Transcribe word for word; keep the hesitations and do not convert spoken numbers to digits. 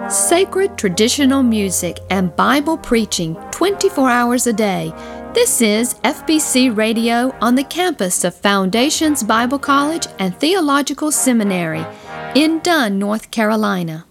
Sacred traditional music and Bible preaching twenty-four hours a day. This is F B C Radio on the campus of Foundations Bible College and Theological Seminary in Dunn, North Carolina.